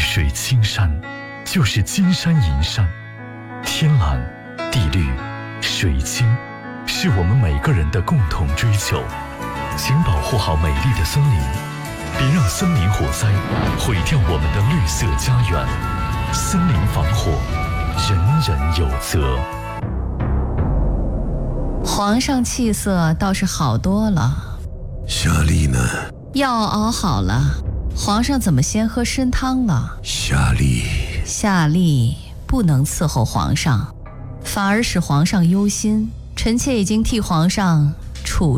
水青山，就是金山银山。天蓝地绿水清，是我们每个人的共同追求。请保护好美丽的森林，别让森林火灾毁掉我们的绿色家园。森林防火，人人有责。 皇上气色倒是好多了。 夏丽呢？ 药熬好了，皇上怎么先喝参汤了？ 夏丽不能伺候皇上，反而使皇上忧心。臣妾已经替皇上